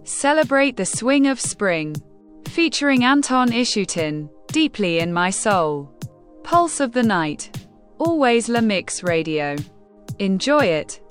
Celebrate the swing of spring. Featuring Anton Ishutin, Deeply in My Soul. Pulse of the Night. Always La Mix Radio. Enjoy it.